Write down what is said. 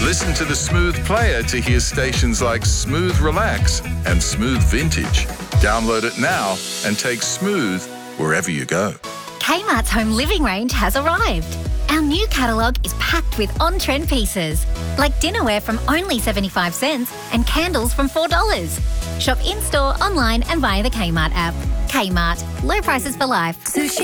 Listen to the Smooth Player to hear stations like Smooth Relax and Smooth Vintage. Download it now and take Smooth wherever you go. Kmart's home living range has arrived. Our new catalogue is packed with on-trend pieces, like dinnerware from only 75 cents and candles from $4. Shop in-store, online and via the Kmart app. Kmart. Low prices for life. Sushi.